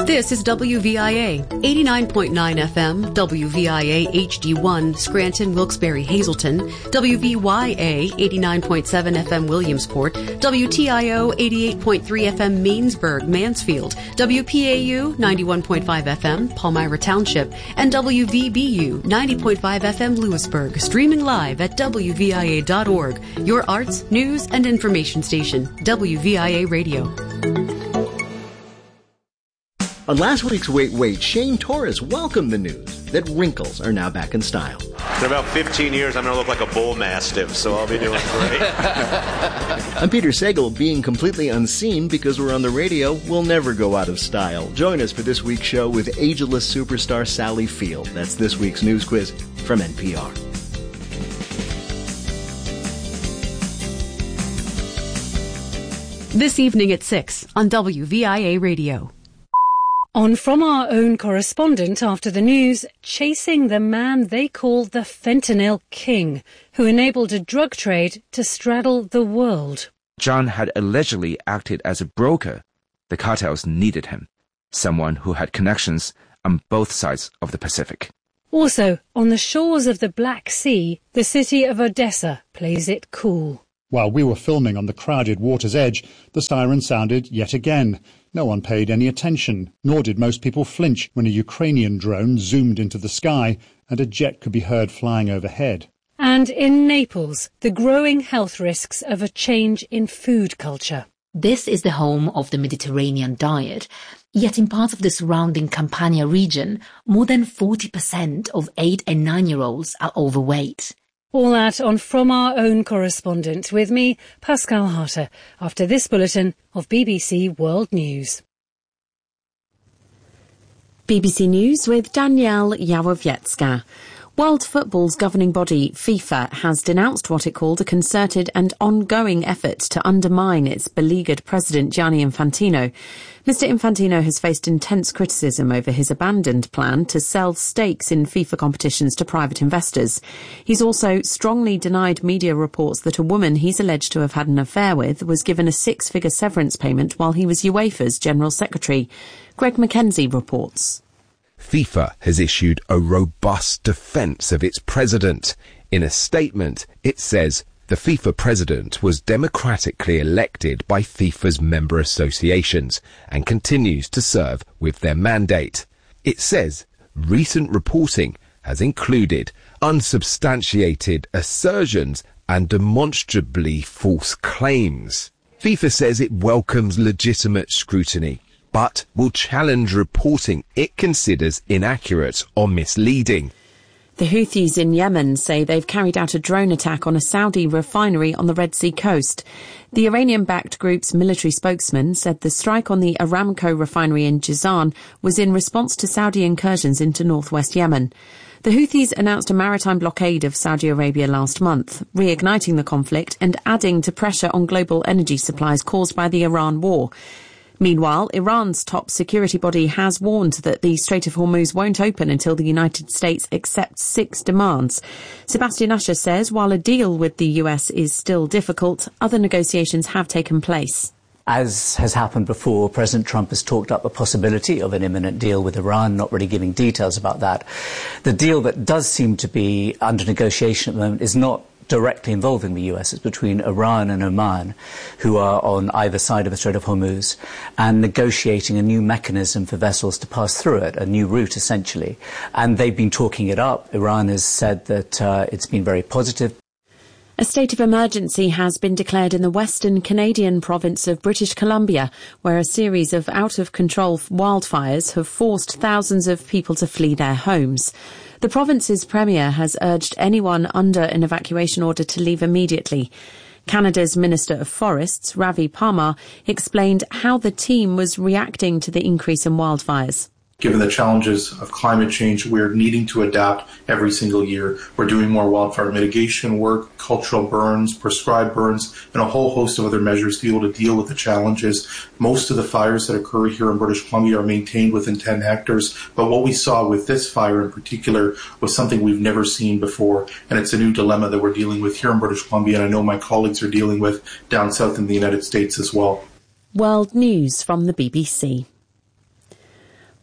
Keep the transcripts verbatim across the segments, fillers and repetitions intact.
This is W V I A, eighty-nine point nine F M, W V I A H D one, Scranton, Wilkes-Barre, Hazleton, W V Y A, eighty-nine point seven F M, Williamsport, W T I O, eighty-eight point three F M, Mainsburg, Mansfield, W P A U, ninety-one point five F M, Palmyra Township, and W V B U, ninety point five F M, Lewisburg, streaming live at W V I A dot org, your arts, news, and information station, W V I A Radio. On last week's Wait Wait, Shane Torres welcomed the news that wrinkles are now back in style. In about fifteen years, I'm going to look like a bull mastiff, so I'll be doing great. I'm Peter Sagal. Being completely unseen because we're on the radio will never go out of style. Join us for this week's show with ageless superstar Sally Field. That's this week's news quiz from N P R. This evening at six on W V I A Radio. On From Our Own correspondent after the news, chasing the man they call the Fentanyl King, who enabled a drug trade to straddle the world. John had allegedly acted as a broker. The cartels needed him, someone who had connections on both sides of the Pacific. Also, on the shores of the Black Sea, the city of Odessa plays it cool. While we were filming on the crowded water's edge, the siren sounded yet again. No one paid any attention, nor did most people flinch when a Ukrainian drone zoomed into the sky and a jet could be heard flying overhead. And in Naples, the growing health risks of a change in food culture. This is the home of the Mediterranean diet, yet in parts of the surrounding Campania region, more than forty percent of eight and nine-year-olds are overweight. All that on From Our Own correspondent with me, Pascal Harter, after this bulletin of B B C World News. B B C News with Danielle Yawowiecka. World Football's governing body, FIFA, has denounced what it called a concerted and ongoing effort to undermine its beleaguered president Gianni Infantino. Mister Infantino has faced intense criticism over his abandoned plan to sell stakes in FIFA competitions to private investors. He's also strongly denied media reports that a woman he's alleged to have had an affair with was given a six-figure severance payment while he was UEFA's General Secretary. Greg Mackenzie reports. FIFA has issued a robust defence of its president. In a statement, it says the FIFA president was democratically elected by FIFA's member associations and continues to serve with their mandate. It says recent reporting has included unsubstantiated assertions and demonstrably false claims. FIFA says it welcomes legitimate scrutiny, but will challenge reporting it considers inaccurate or misleading. The Houthis in Yemen say they've carried out a drone attack on a Saudi refinery on the Red Sea coast. The Iranian-backed group's military spokesman said the strike on the Aramco refinery in Jazan was in response to Saudi incursions into northwest Yemen. The Houthis announced a maritime blockade of Saudi Arabia last month, reigniting the conflict and adding to pressure on global energy supplies caused by the Iran war. Meanwhile, Iran's top security body has warned that the Strait of Hormuz won't open until the United States accepts six demands. Sebastian Usher says while a deal with the U S is still difficult, other negotiations have taken place. As has happened before, President Trump has talked up the possibility of an imminent deal with Iran, not really giving details about that. The deal that does seem to be under negotiation at the moment is not directly involving the U S. It's between Iran and Oman, who are on either side of the Strait of Hormuz, and negotiating a new mechanism for vessels to pass through it, a new route essentially. And they've been talking it up. Iran has said that uh, it's been very positive. A state of emergency has been declared in the western Canadian province of British Columbia, where a series of out-of-control wildfires have forced thousands of people to flee their homes. The province's premier has urged anyone under an evacuation order to leave immediately. Canada's Minister of Forests, Ravi Parmar, explained how the team was reacting to the increase in wildfires. Given the challenges of climate change, we're needing to adapt every single year. We're doing more wildfire mitigation work, cultural burns, prescribed burns, and a whole host of other measures to be able to deal with the challenges. Most of the fires that occur here in British Columbia are maintained within ten hectares, but what we saw with this fire in particular was something we've never seen before, and it's a new dilemma that we're dealing with here in British Columbia, and I know my colleagues are dealing with down south in the United States as well. World News from the B B C.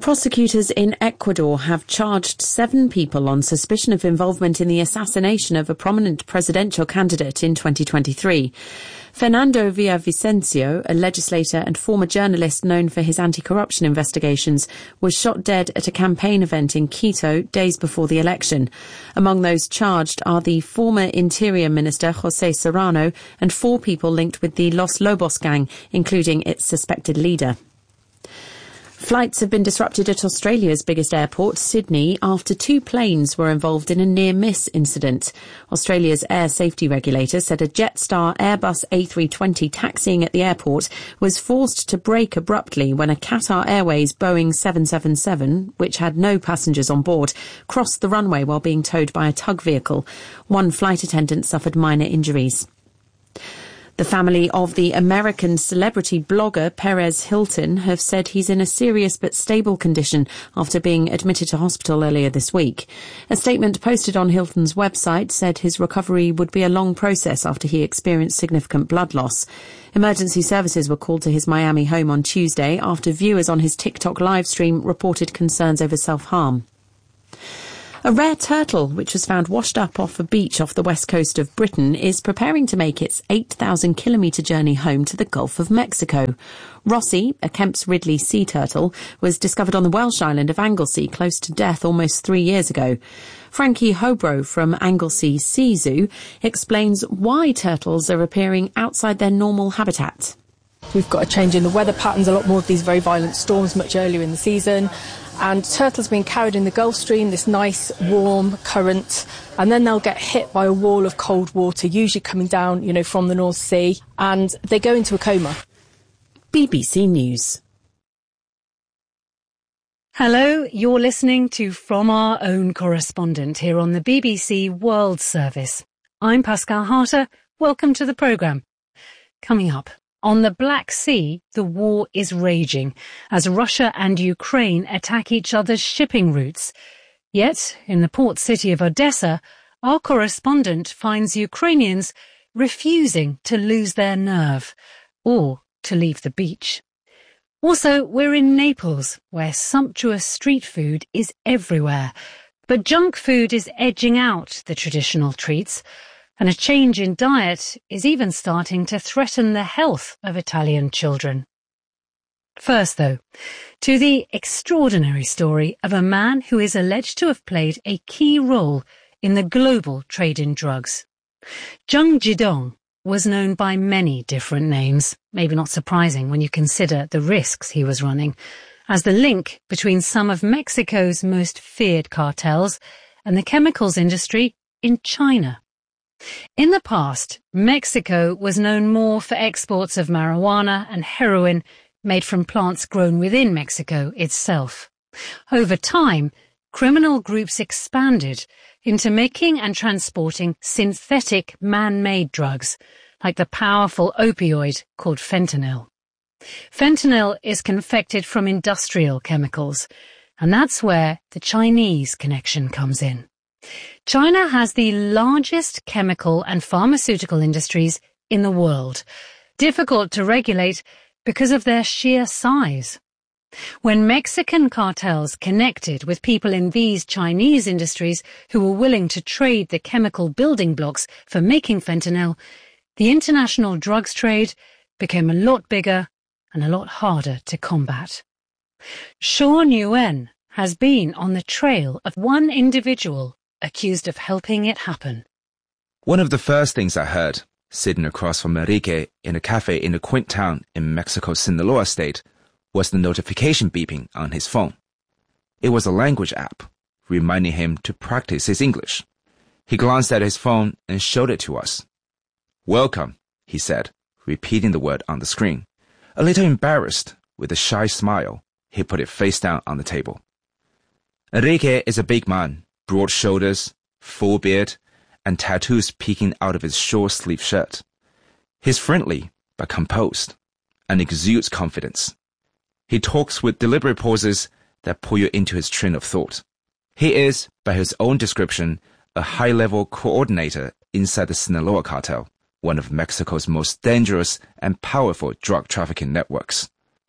Prosecutors in Ecuador have charged seven people on suspicion of involvement in the assassination of a prominent presidential candidate in twenty twenty-three. Fernando Villavicencio, a legislator and former journalist known for his anti-corruption investigations, was shot dead at a campaign event in Quito days before the election. Among those charged are the former Interior Minister José Serrano and four people linked with the Los Lobos gang, including its suspected leader. Flights have been disrupted at Australia's biggest airport, Sydney, after two planes were involved in a near-miss incident. Australia's air safety regulator said a Jetstar Airbus A three twenty taxiing at the airport was forced to brake abruptly when a Qatar Airways Boeing seven seven seven, which had no passengers on board, crossed the runway while being towed by a tug vehicle. One flight attendant suffered minor injuries. The family of the American celebrity blogger Perez Hilton have said he's in a serious but stable condition after being admitted to hospital earlier this week. A statement posted on Hilton's website said his recovery would be a long process after he experienced significant blood loss. Emergency services were called to his Miami home on Tuesday after viewers on his TikTok live stream reported concerns over self-harm. A rare turtle, which was found washed up off a beach off the west coast of Britain, is preparing to make its eight thousand kilometre journey home to the Gulf of Mexico. Rossi, a Kemp's Ridley sea turtle, was discovered on the Welsh island of Anglesey, close to death almost three years ago. Frankie Hobro from Anglesey Sea Zoo explains why turtles are appearing outside their normal habitat. We've got a change in the weather patterns, a lot more of these very violent storms much earlier in the season. And turtles being carried in the Gulf Stream, this nice, warm current, and then they'll get hit by a wall of cold water, usually coming down, you know, from the North Sea, and they go into a coma. B B C News. Hello, you're listening to From Our Own Correspondent here on the B B C World Service. I'm Pascal Harter. Welcome to the programme. Coming up. On the Black Sea, the war is raging as Russia and Ukraine attack each other's shipping routes. Yet, in the port city of Odessa, our correspondent finds Ukrainians refusing to lose their nerve or to leave the beach. Also, we're in Naples, where sumptuous street food is everywhere, but junk food is edging out the traditional treats. And a change in diet is even starting to threaten the health of Italian children. First, though, to the extraordinary story of a man who is alleged to have played a key role in the global trade in drugs. Zheng Jidong was known by many different names, maybe not surprising when you consider the risks he was running, as the link between some of Mexico's most feared cartels and the chemicals industry in China. In the past, Mexico was known more for exports of marijuana and heroin made from plants grown within Mexico itself. Over time, criminal groups expanded into making and transporting synthetic man-made drugs, like the powerful opioid called fentanyl. Fentanyl is confected from industrial chemicals, and that's where the Chinese connection comes in. China has the largest chemical and pharmaceutical industries in the world, difficult to regulate because of their sheer size. When Mexican cartels connected with people in these Chinese industries who were willing to trade the chemical building blocks for making fentanyl, the international drugs trade became a lot bigger and a lot harder to combat. Sean Yuen has been on the trail of one individual accused of helping it happen. One of the first things I heard, sitting across from Enrique in a cafe in a quaint town in Mexico's Sinaloa state, was the notification beeping on his phone. It was a language app, reminding him to practice his English. He glanced at his phone and showed it to us. "Welcome," he said, repeating the word on the screen. A little embarrassed, with a shy smile, he put it face down on the table. Enrique is a big man, broad shoulders, full beard, and tattoos peeking out of his short-sleeved shirt. He's friendly, but composed, and exudes confidence. He talks with deliberate pauses that pull you into his train of thought. He is, by his own description, a high-level coordinator inside the Sinaloa cartel, one of Mexico's most dangerous and powerful drug trafficking networks.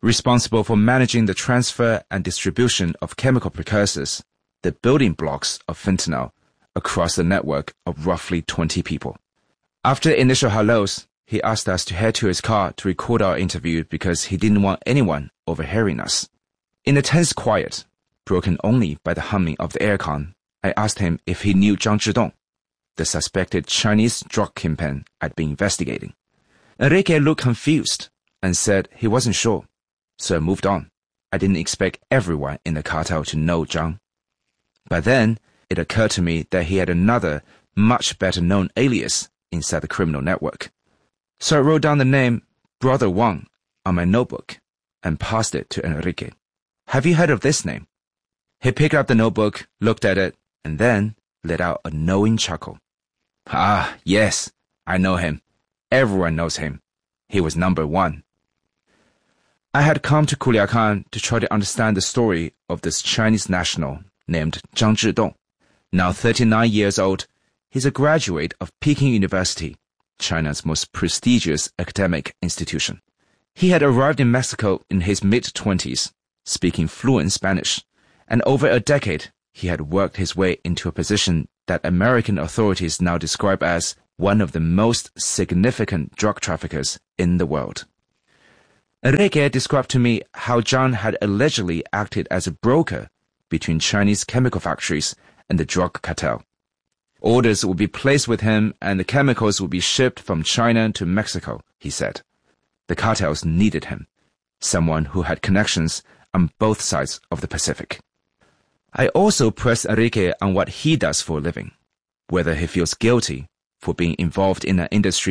responsible for managing the transfer and distribution of chemical precursors, the building blocks of fentanyl, across a network of roughly twenty people. After initial hellos, he asked us to head to his car to record our interview because he didn't want anyone overhearing us. In the tense quiet, broken only by the humming of the aircon, I asked him if he knew Zhang Zhidong, the suspected Chinese drug kingpin I'd been investigating. Enrique looked confused and said he wasn't sure, so I moved on. I didn't expect everyone in the cartel to know Zhang. But then it occurred to me that he had another, much better-known alias inside the criminal network. So I wrote down the name Brother Wang on my notebook and passed it to Enrique. Have you heard of this name? He picked up the notebook, looked at it, and then let out a knowing chuckle. Ah, yes, I know him. Everyone knows him. He was number one. I had come to Culiacan to try to understand the story of this Chinese national named Zhang Zhidong. Now thirty-nine years old, he's a graduate of Peking University, China's most prestigious academic institution. He had arrived in Mexico in his mid-twenties, speaking fluent Spanish, and over a decade he had worked his way into a position that American authorities now describe as one of the most significant drug traffickers in the world. Enrique described to me how Zhang had allegedly acted as a broker between Chinese chemical factories and the drug cartel. Orders would be placed with him and the chemicals would be shipped from China to Mexico, he said. The cartels needed him, someone who had connections on both sides of the Pacific. I also pressed Enrique on what he does for a living, whether he feels guilty for being involved in an industry